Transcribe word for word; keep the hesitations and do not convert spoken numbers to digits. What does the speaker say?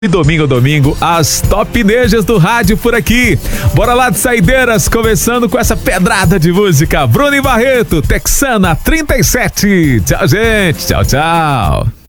E domingo, domingo, as top nejas do rádio por aqui. Bora lá de saideiras, começando com essa pedrada de música. Bruno e Barreto, Texana trinta e sete. Tchau, gente. Tchau, tchau.